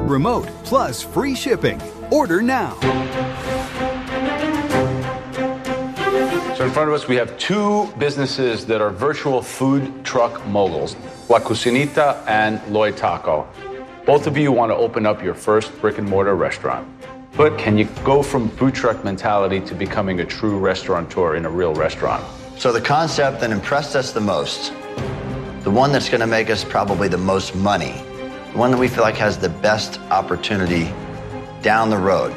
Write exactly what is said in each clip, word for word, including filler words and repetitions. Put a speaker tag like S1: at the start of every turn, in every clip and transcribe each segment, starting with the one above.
S1: remote, plus free shipping. Order now.
S2: So in front of us, we have two businesses that are virtual food truck moguls, La Cucinita and Lloyd Taco. Both of you want to open up your first brick and mortar restaurant. But can you go from food truck mentality to becoming a true restaurateur in a real restaurant?
S3: So the concept that impressed us the most, the one that's going to make us probably the most money, the one that we feel like has the best opportunity down the road,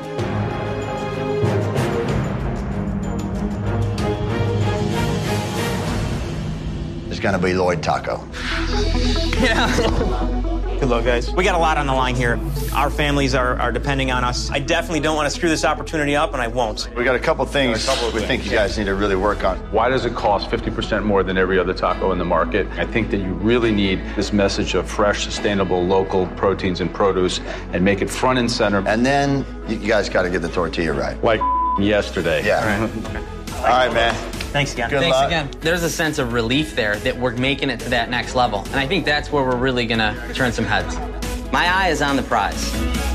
S3: is going to be Lloyd Taco.
S4: Yeah. Good luck, guys. We got a lot on the line here. Our families are, are depending on us. I definitely don't want to screw this opportunity up, and I won't.
S3: We got a couple things
S2: a couple of
S3: we
S2: things.
S3: think you guys need to really work on.
S2: Why does it cost fifty percent more than every other taco in the market? I think that you really need this message of fresh, sustainable, local proteins and produce and make it front and center.
S3: And then you guys got to get the tortilla right.
S2: Like yesterday.
S3: Yeah. All right, All right man.
S4: Thanks again.
S3: Good
S5: Thanks
S3: luck.
S5: again. There's a sense of relief there that we're making it to that next level. And I think that's where we're really going to turn some heads. My eye is on the prize.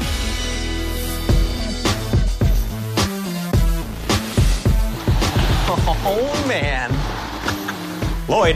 S4: Oh, man. Lloyd.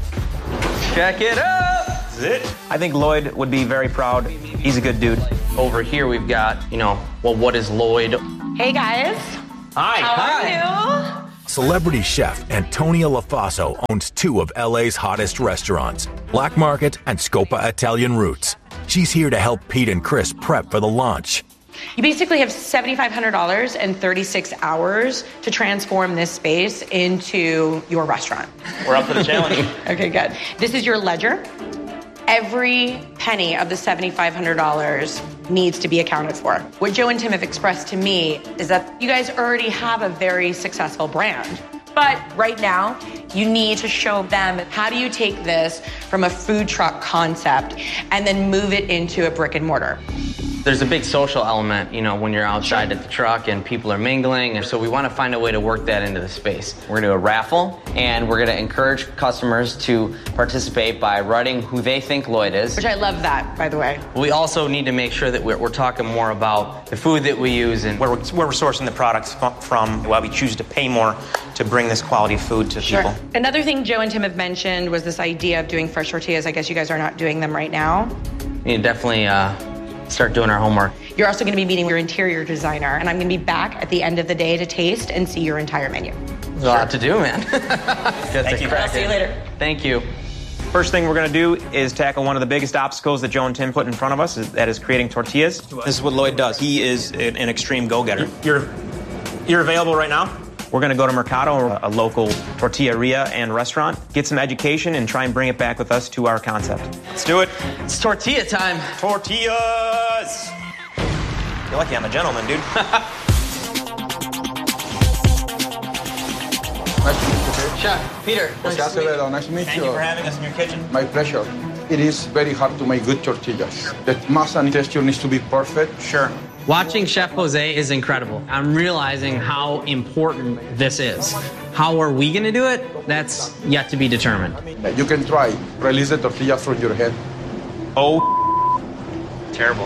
S5: Check it out.
S4: This is it. I think Lloyd would be very proud. He's a good dude.
S5: Over here, we've got, you know, well, what is Lloyd?
S6: Hey, guys.
S4: Hi.
S6: How
S5: Hi.
S6: are you?
S7: Celebrity chef Antonia Lafaso owns two of L A's hottest restaurants, Black Market and Scopa Italian Roots. She's here to help Pete and Chris prep for the launch.
S6: You basically have seven thousand five hundred dollars and thirty-six hours to transform this space into your restaurant.
S4: We're up for the challenge.
S6: Okay, good. This is your ledger. Every penny of the seven thousand five hundred dollars needs to be accounted for. What Joe and Tim have expressed to me is that you guys already have a very successful brand. But right now, you need to show them how do you take this from a food truck concept and then move it into a brick and mortar.
S5: There's a big social element, you know, when you're outside at the truck and people are mingling. And so we want to find a way to work that into the space. We're going to do a raffle, and we're going to encourage customers to participate by writing who they think Lloyd is.
S6: Which I love that, by the way.
S5: We also need to make sure that we're, we're talking more about the food that we use and
S4: Where we're, where we're sourcing the products from, why we choose to pay more to bring this quality food to
S6: Sure.
S4: people.
S6: Another thing Joe and Tim have mentioned was this idea of doing fresh tortillas. I guess you guys are not doing them right now.
S5: we need to definitely uh, start doing our homework.
S6: You're also going to be meeting your interior designer, and I'm going to be back at the end of the day to taste and see your entire menu.
S5: There's a lot to do, man.
S4: Thank you.
S6: I'll see you later.
S5: Thank you.
S4: First thing we're going to do is tackle one of the biggest obstacles that Joe and Tim put in front of us, is, that is creating tortillas. This is what Lloyd does. He is an, an extreme go-getter. You're, you're available right now? We're going to go to Mercado, a local tortilleria and restaurant, get some education, and try and bring it back with us to our concept. Let's do it.
S5: It's tortilla time.
S4: Tortillas! You're lucky I'm a gentleman, dude.
S8: Nice to meet you.
S5: Chef, Peter.
S8: Jose Acevedo, nice to meet
S4: Thank
S8: you.
S4: you for having us in your kitchen.
S8: My pleasure. It is very hard to make good tortillas. The masa and texture needs to be perfect.
S4: Sure.
S5: Watching Chef Jose is incredible. I'm realizing how important this is. How are we going to do it? That's yet to be determined.
S8: You can try. Release the tortilla from your head.
S4: Oh, terrible.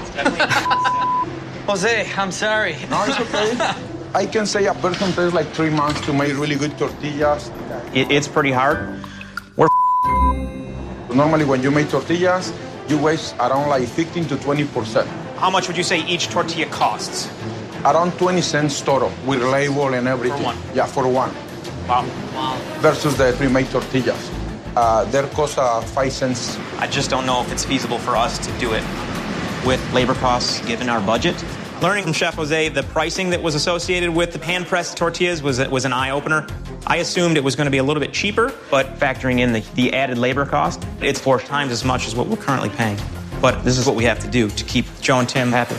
S5: Jose, I'm sorry.
S8: No, it's okay. I can say a person takes like three months to make really good tortillas.
S4: It, it's pretty hard. We're
S8: Normally, when you make tortillas, you waste around like fifteen to twenty percent.
S4: How much would you say each tortilla costs?
S8: Around twenty cents total with label and everything.
S4: For one?
S8: Yeah, for one.
S4: Wow.
S8: Versus the pre-made tortillas. Uh, their cost uh, five cents.
S4: I just don't know if it's feasible for us to do it with labor costs given our budget. Learning from Chef Jose, the pricing that was associated with the hand-pressed tortillas was, was an eye-opener. I assumed it was going to be a little bit cheaper, but factoring in the, the added labor cost, it's four times as much as what we're currently paying. But this is what we have to do to keep Joe and Tim happy.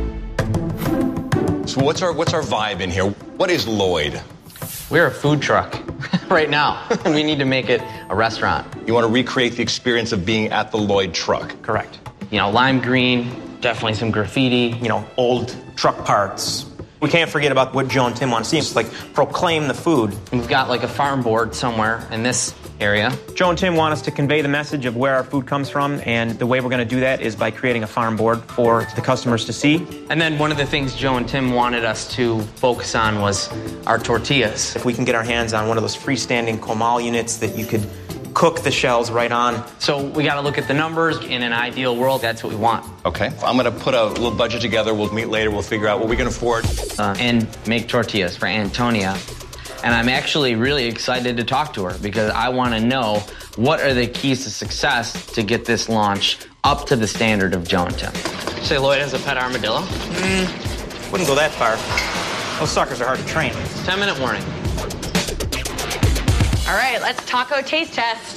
S9: So what's our what's our vibe in here? What is Lloyd?
S5: We're a food truck right now. We need to make it a restaurant.
S9: You want to recreate the experience of being at the Lloyd truck.
S4: Correct.
S5: You know, lime green, definitely some graffiti.
S4: You know, old truck parts. We can't forget about what Joe and Tim want to see. It's like proclaim the food.
S5: We've got like a farm board somewhere, and this area.
S4: Joe and Tim want us to convey the message of where our food comes from, and the way we're going to do that is by creating a farm board for the customers to see.
S5: And then one of the things Joe and Tim wanted us to focus on was our tortillas.
S4: If we can get our hands on one of those freestanding comal units that you could cook the shells right on.
S5: So we got to look at the numbers. In an ideal world, that's what we want.
S9: Okay. I'm going to put a little budget together. We'll meet later. We'll figure out what we can afford.
S5: Uh, and make tortillas for Antonia. And I'm actually really excited to talk to her because I want to know what are the keys to success to get this launch up to the standard of Joe and Tim. Say Lloyd has a pet armadillo?
S4: Mm, wouldn't go that far. Those suckers are hard to train.
S5: ten minute warning.
S6: All right, let's taco taste test.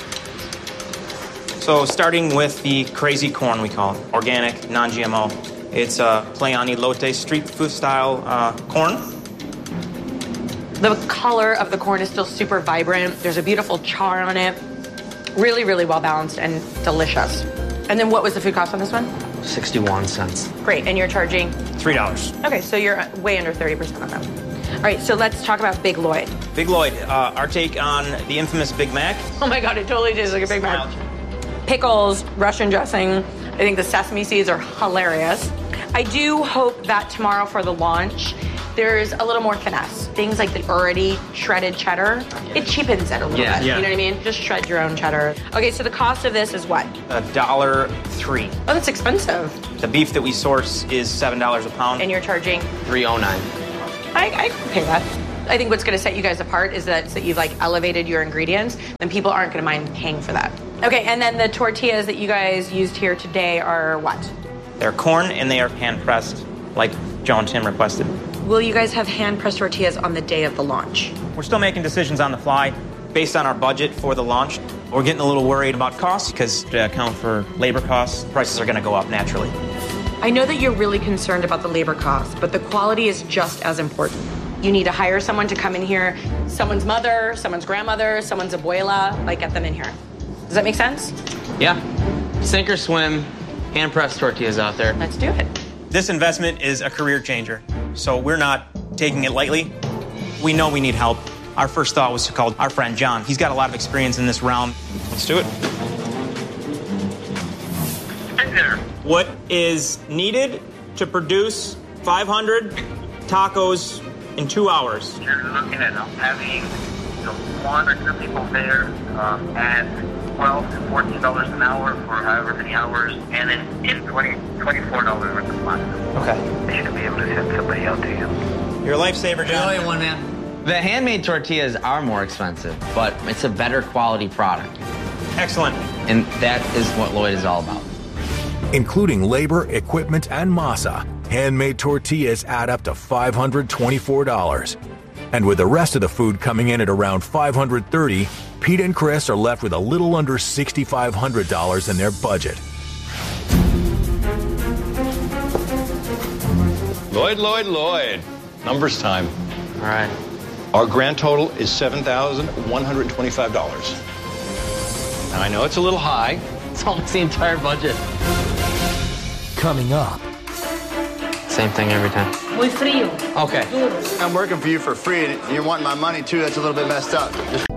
S4: So starting with the crazy corn, we call it, organic, non-G M O. It's a play on elote, street food style uh, corn.
S6: The color of the corn is still super vibrant. There's a beautiful char on it. Really, really well balanced and delicious. And then what was the food cost on this one?
S5: sixty-one cents.
S6: Great, and you're charging?
S4: three dollars.
S6: Okay, so you're way under thirty percent on that. All right, so let's talk about Big Lloyd.
S4: Big Lloyd, uh, our take on the infamous Big Mac.
S6: Oh my God, it totally tastes like a Big Mac. Pickles, Russian dressing. I think the sesame seeds are hilarious. I do hope that tomorrow for the launch, there's a little more finesse. Things like the already shredded cheddar, it cheapens it a little
S5: Yeah,
S6: bit.
S4: yeah.
S6: You know what I mean? Just shred your own cheddar. Okay, so the cost of this is what?
S4: A dollar three.
S6: Oh, that's expensive.
S4: The beef that we source is seven dollars a pound.
S6: And you're charging?
S5: three oh nine.
S6: I, I can pay that. I think what's going to set you guys apart is that, that you've like elevated your ingredients, then people aren't going to mind paying for that. Okay, and then the tortillas that you guys used here today are what?
S4: They're corn and they are hand pressed, like Joe and Tim requested.
S6: Will you guys have hand-pressed tortillas on the day of the launch?
S4: We're still making decisions on the fly based on our budget for the launch. We're getting a little worried about costs because to account for labor costs, prices are going to go up naturally.
S6: I know that you're really concerned about the labor costs, but the quality is just as important. You need to hire someone to come in here, someone's mother, someone's grandmother, someone's abuela, like get them in here. Does that make sense?
S5: Yeah. Sink or swim, hand pressed tortillas out there.
S6: Let's do it.
S4: This investment is a career changer, so we're not taking it lightly. We know we need help. Our first thought was to call our friend John. He's got a lot of experience in this realm. Let's do it.
S10: Hey there.
S4: What is needed to produce five hundred tacos in two hours?
S10: You're looking at having you know, one or two people there um, at twelve to fourteen dollars an hour for however many hours, and then in twenty, twenty-four dollars worth of fun.
S4: Okay.
S10: They should be able to send somebody out to you.
S4: You're a lifesaver, John.
S5: one man. The handmade tortillas are more expensive, but it's a better quality product.
S4: Excellent.
S5: And that is what Lloyd is all about.
S7: Including labor, equipment, and masa, handmade tortillas add up to five hundred twenty-four dollars. And with the rest of the food coming in at around five hundred thirty dollars, Pete and Chris are left with a little under six thousand five hundred dollars in their budget.
S9: Lloyd, Lloyd, Lloyd. Numbers time.
S5: All right.
S9: Our grand total is seven thousand one hundred twenty-five dollars. Now, I know it's a little high.
S5: It's almost the entire budget.
S7: Coming up.
S5: Same thing every time.
S11: Muy frío.
S5: Okay.
S3: I'm working for you for free, and you're wanting my money too. That's a little bit messed up. Just